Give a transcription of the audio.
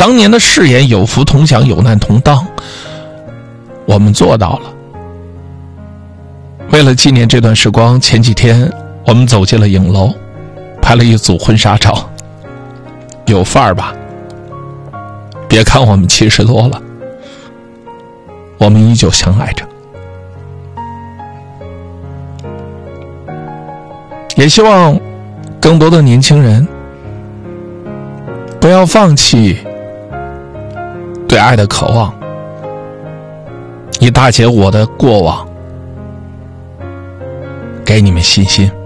当年的誓言有福同享，有难同当，我们做到了。为了纪念这段时光，前几天我们走进了影楼，拍了一组婚纱照，有范儿吧？别看我们70多了，我们依旧相爱着。也希望更多的年轻人不要放弃对爱的渴望，以大姐我的过往给你们信心。